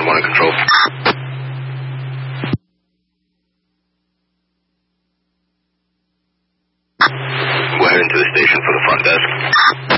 911 control. Go ahead into the station for the front desk.